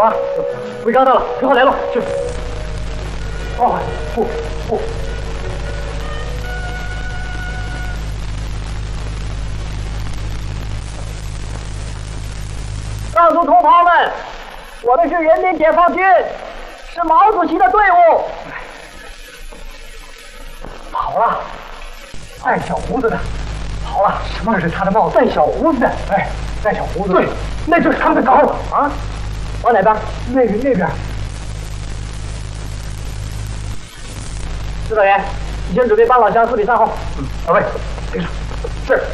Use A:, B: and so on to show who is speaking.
A: 啊，违章到了，正好来了，去。哦，不。上述同胞们，我们是人民解放军，是毛主席的队伍。跑了，带小胡子的，跑了。什么是他的帽子？带小胡子的，哎，带小胡子的。对，那就是他们的岗啊。往哪边？那边。指导员，你先准备帮老乡处理善后。到位，领上。是。